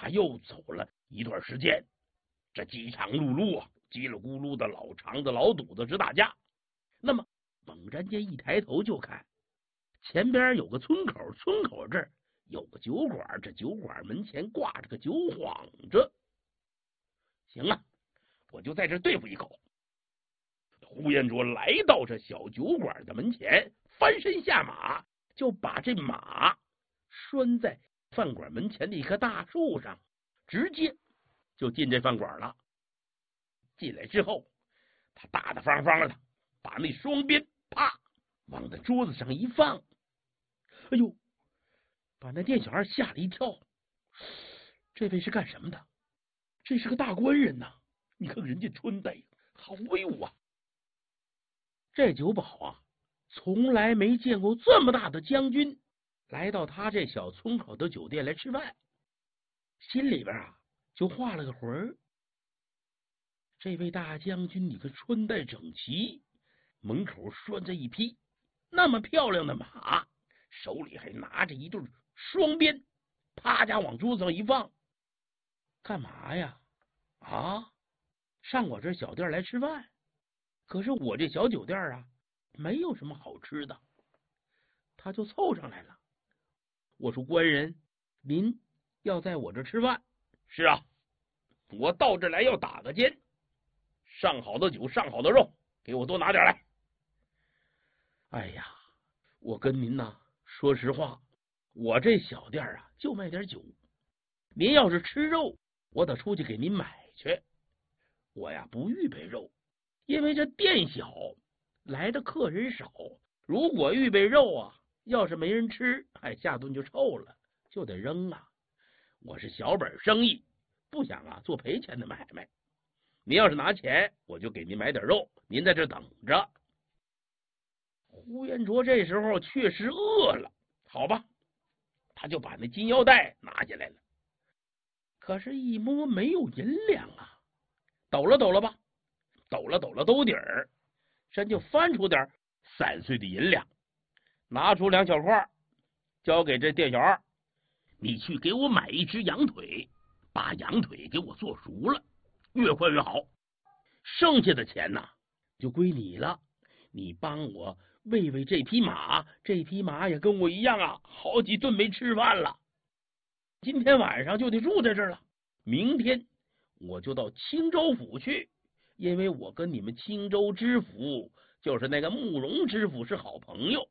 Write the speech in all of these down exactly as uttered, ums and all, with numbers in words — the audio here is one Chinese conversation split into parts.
他又走了一段时间，这饥肠辘辘啊，叽里咕噜的老肠子老肚子直打架。那么猛然间一抬头就看前边有个村口，村口这儿有个酒馆，这酒馆门前挂着个酒幌子。行啊，我就在这对付一口。呼延灼来到这小酒馆的门前，翻身下马，就把这马拴在饭馆门前的一棵大树上，直接就进这饭馆了。进来之后，他大大方方的把那双鞭啪往那桌子上一放，哎呦，把那店小二吓了一跳。这位是干什么的？这是个大官人呐！你看人家穿戴好威武啊！这酒保啊，从来没见过这么大的将军来到他这小村口的酒店来吃饭，心里边啊就画了个魂儿。这位大将军，你看穿戴整齐，门口拴着一匹那么漂亮的马，手里还拿着一对双鞭，啪家往桌子上一放。干嘛呀？啊，上我这小店来吃饭？可是我这小酒店啊，没有什么好吃的。他就凑上来了。我说官人，您要在我这吃饭？是啊，我到这来要打个尖，上好的酒，上好的肉，给我多拿点来。哎呀，我跟您呐，说实话，我这小店啊就卖点酒，您要是吃肉，我得出去给您买去。我呀不预备肉，因为这店小，来的客人少，如果预备肉啊，要是没人吃，哎，下顿就臭了，就得扔啊。我是小本生意，不想啊做赔钱的买卖。您要是拿钱，我就给您买点肉，您在这等着。呼延灼这时候确实饿了，好吧，他就把那金腰带拿下来了。可是，一摸没有银两啊，抖了抖了吧，抖了抖了兜底儿，真就翻出点散碎的银两，拿出两小块，交给这店小二，你去给我买一只羊腿，把羊腿给我做熟了，越快越好。剩下的钱呢，就归你了，你帮我喂喂这匹马，这匹马也跟我一样啊，好几顿没吃饭了。今天晚上就得住在这儿了，明天我就到青州府去，因为我跟你们青州知府，就是那个慕容知府是好朋友。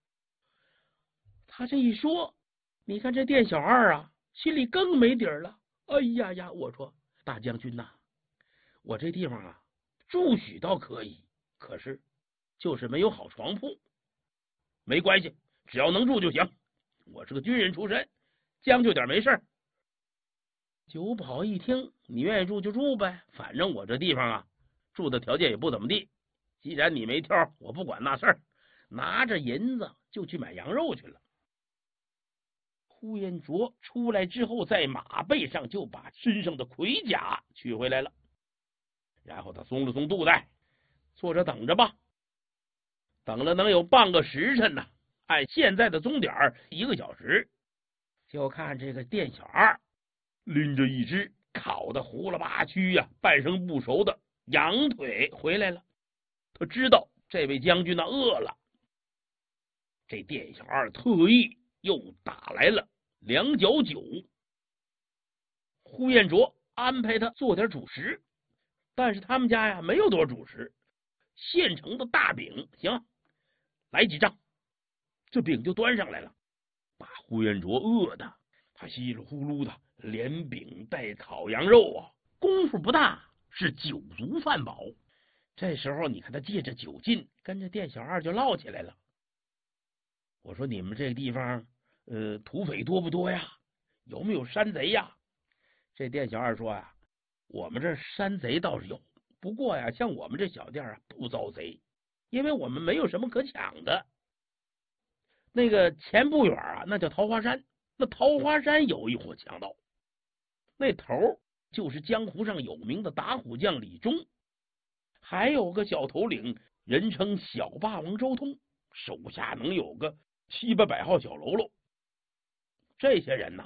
他这一说，你看这店小二啊，心里更没底儿了。哎呀呀，我说大将军呐、啊，我这地方啊，住许倒可以，可是就是没有好床铺。没关系，只要能住就行。我是个军人出身，将就点没事。酒保一听，你愿意住就住呗，反正我这地方啊，住的条件也不怎么地。既然你没挑，我不管那事儿，拿着银子就去买羊肉去了。呼延灼出来之后，在马背上就把身上的盔甲取回来了，然后他松了松肚带，坐着等着吧。等了能有半个时辰呢，按现在的钟点一个小时，就看这个店小二拎着一只烤的糊了吧蛆呀、啊，半生不熟的羊腿回来了。他知道这位将军呢饿了，这店小二特意又打来了两角酒。呼延灼安排他做点主食，但是他们家呀没有多少主食，现成的大饼行，来几张。这饼就端上来了，把呼延灼饿的他稀里呼噜的，连饼带烤羊肉啊，功夫不大，是酒足饭饱。这时候你看他借着酒劲，跟着店小二就唠起来了。我说你们这个地方呃，土匪多不多呀？有没有山贼呀？这店小二说啊，我们这山贼倒是有，不过呀，像我们这小店啊，不遭贼，因为我们没有什么可抢的。那个前不远啊，那叫桃花山，那桃花山有一伙强盗，那头就是江湖上有名的打虎将李忠，还有个小头领，人称小霸王周通，手下能有个七八百号小喽啰。这些人呐、啊，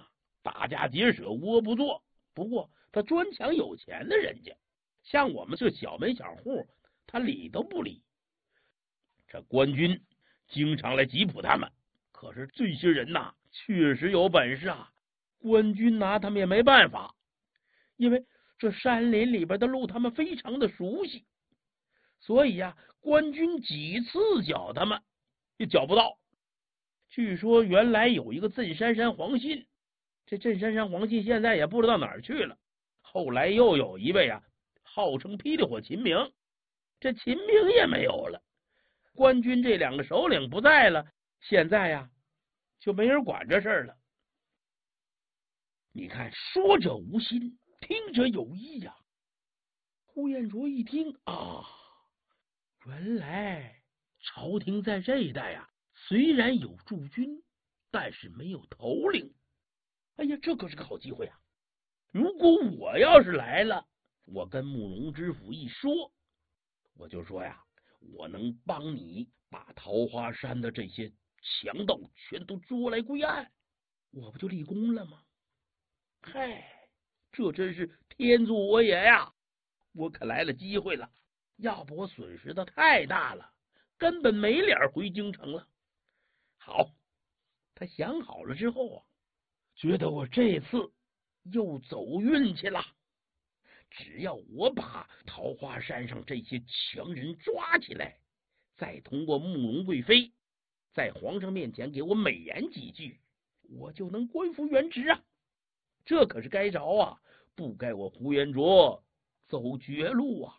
大家结舍，无恶不作。不过他专抢有钱的人家，像我们这小门小户，他理都不理。这官军经常来缉捕他们，可是这些人呐，确实有本事啊，官军拿他们也没办法，因为这山林里边的路他们非常的熟悉，所以呀、啊，官军几次剿他们也剿不到。据说原来有一个镇山山黄信，这镇山山黄信现在也不知道哪儿去了。后来又有一位啊，号称霹雳火秦明，这秦明也没有了。官军这两个首领不在了，现在呀、啊，就没人管这事儿了。你看，说者无心，听者有意呀、啊。呼延灼一听啊，原来朝廷在这一带啊，虽然有驻军，但是没有头领。哎呀，这可是个好机会啊！如果我要是来了，我跟慕容知府一说，我就说呀，我能帮你把桃花山的这些强盗全都捉来归案，我不就立功了吗？嗨，这真是天助我也呀！我可来了机会了，要不我损失的太大了，根本没脸回京城了。好，他想好了之后啊，觉得我这次又走运气了。只要我把桃花山上这些强人抓起来，再通过慕容贵妃在皇上面前给我美言几句，我就能官复原职啊！这可是该着啊，不该我呼延灼走绝路啊！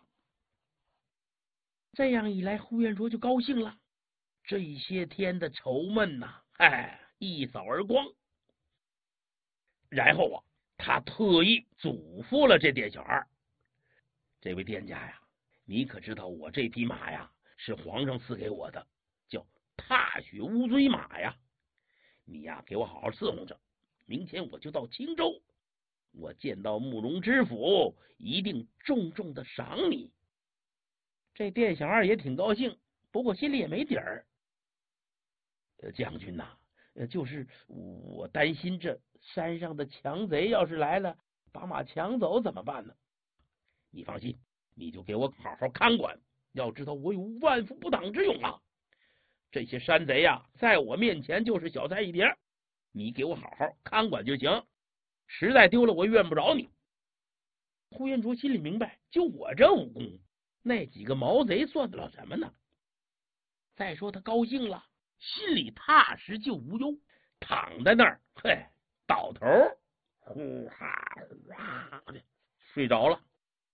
这样一来，呼延灼就高兴了，这些天的愁闷呐、啊，哎，一扫而光。然后啊，他特意嘱咐了这店小二：“这位店家呀，你可知道我这匹马呀是皇上赐给我的，叫踏雪乌骓马呀。你呀，给我好好伺候着，明天我就到青州，我见到慕容知府，一定重重的赏你。”这店小二也挺高兴，不过心里也没底儿。将军呐、啊，就是我担心这山上的强贼要是来了，把马抢走怎么办呢？你放心，你就给我好好看管。要知道我有万夫不挡之勇啊！这些山贼呀、啊，在我面前就是小菜一碟，你给我好好看管就行。实在丢了，我怨不着你。呼延灼心里明白，就我这武功，那几个毛贼算得了什么呢？再说他高兴了，心里踏实就无忧，躺在那儿，嘿，倒头呼哈呼哈的睡着了。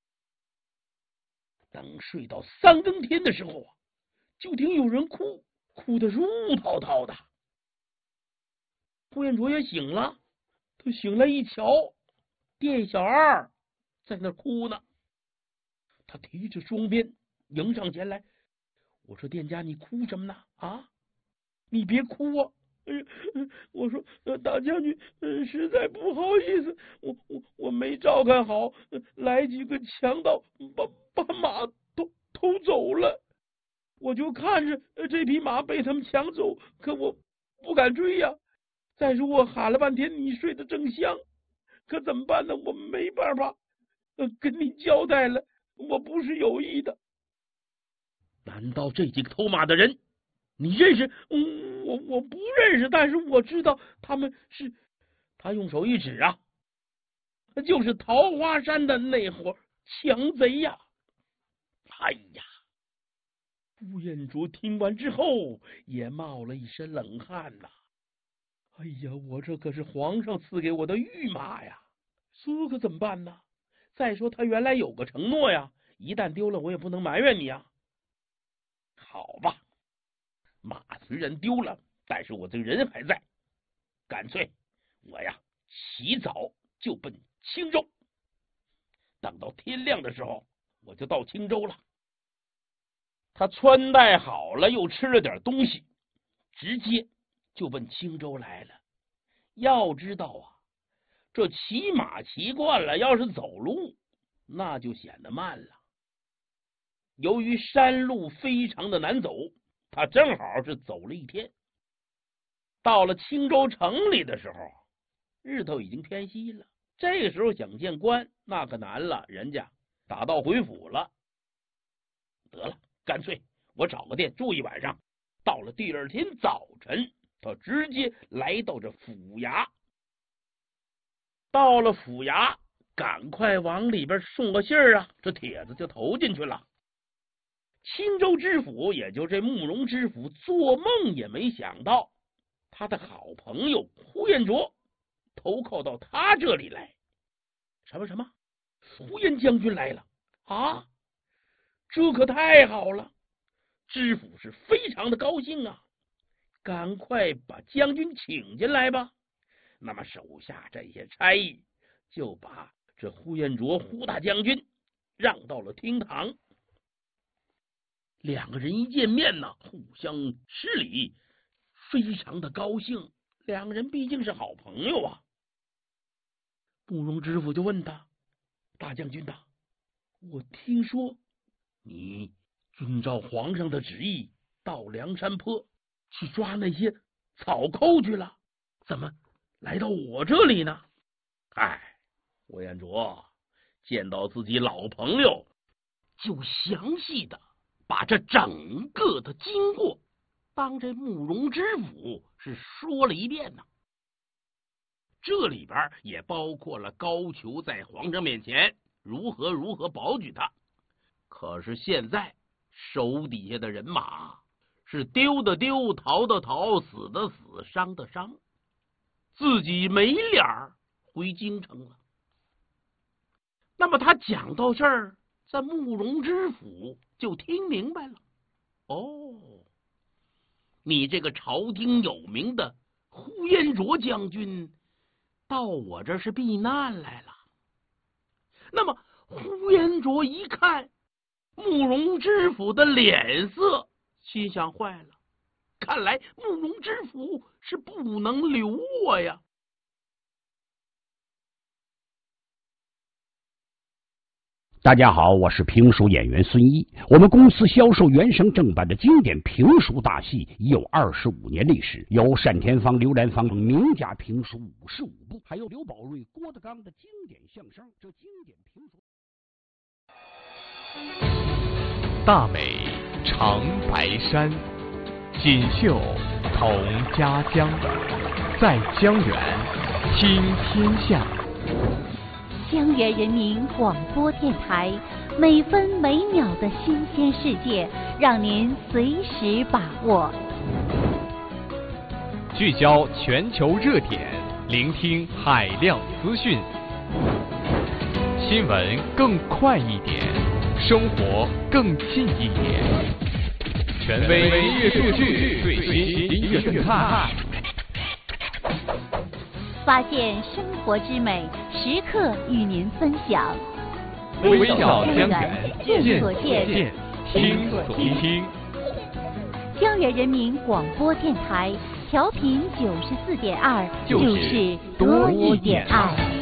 等睡到三更天的时候啊，就听有人哭，哭得如滔滔的。呼延灼也醒了，他醒来一瞧，店小二在那哭呢。他提着双鞭迎上前来，我说：“店家，你哭什么呢？啊，你别哭啊！我说，大将军，实在不好意思，我我我没照看好，来几个强盗把把马偷偷走了，我就看着这匹马被他们抢走，可我不敢追呀。再说我喊了半天，你睡得正香，可怎么办呢？我没办法跟你交代了，我不是有意的。”难道这几个偷马的人你认识？嗯，我我不认识，但是我知道他们是……他用手一指啊，就是桃花山的那伙强贼呀！哎呀，呼延灼听完之后也冒了一身冷汗呐、啊！哎呀，我这可是皇上赐给我的御马呀，这可怎么办呢？再说他原来有个承诺呀，一旦丢了，我也不能埋怨你呀。好吧，马虽然丢了，但是我这个人还在，干脆我呀起早就奔青州，等到天亮的时候我就到青州了。他穿戴好了，又吃了点东西，直接就奔青州来了。要知道啊，这骑马骑惯了，要是走路那就显得慢了。由于山路非常的难走，他正好是走了一天。到了青州城里的时候， 日头已经偏西了，这个时候想见官那可难了，人家打道回府了。得了，干脆我找个店住一晚上，到了第二天早晨，他直接来到这府衙。到了府衙，赶快往里边送个信儿啊，这帖子就投进去了。青州知府，也就这慕容知府，做梦也没想到，他的好朋友呼延灼投靠到他这里来。什么什么？呼延将军来了啊！这可太好了！知府是非常的高兴啊，赶快把将军请进来吧。那么手下这些差役就把这呼延灼呼大将军让到了厅堂。两个人一见面呢，互相施礼，非常的高兴。两个人毕竟是好朋友啊。慕容知府就问他：大将军呐，我听说你遵照皇上的旨意到梁山坡去抓那些草寇去了，怎么来到我这里呢？哎，呼延灼见到自己老朋友，就详细的把这整个的经过当这慕容知府是说了一遍呢。这里边也包括了高俅在皇上面前如何如何保举他。可是现在手底下的人马是丢的丢，逃的逃，死的死，伤的伤，自己没脸儿回京城了。那么他讲到这儿，在慕容知府就听明白了。哦，你这个朝廷有名的呼延灼将军到我这是避难来了。那么呼延灼一看慕容知府的脸色，心想坏了，看来慕容知府是不能留我呀。 大家好，我是评书演员孙一。我们公司销售原声正版的经典评书大戏已有二十五年历史，有单田芳、刘兰芳等名家评书五十五部，还有刘宝瑞、郭德纲的经典相声。这经典评书， 大美长白山，锦绣同家乡，在江源听天下。 江源人民广播电台，每分每秒的新鲜世界，让您随时把握。 聚焦全球热点，聆听海量资讯，新闻更快一点，生活更近一点。权威音乐数据，最新音乐动态， 发现生活之美，时刻与您分享。 微笑江源， 见所见， 听所听。 江源人民广播电台，调频九十四点二，就是多一点爱。